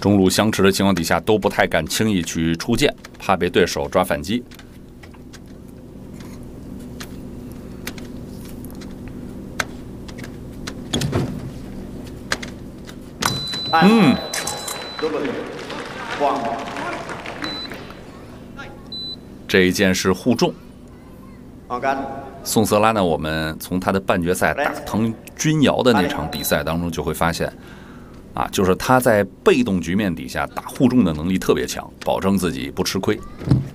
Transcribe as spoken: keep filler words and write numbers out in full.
中路相持的情况底下，都不太敢轻易去出剑，怕被对手抓反击。嗯，这一剑是互中。宋瑟拉呢，我们从他的半决赛打藤君瑶的那场比赛当中就会发现，啊，就是他在被动局面底下打互中的能力特别强，保证自己不吃亏。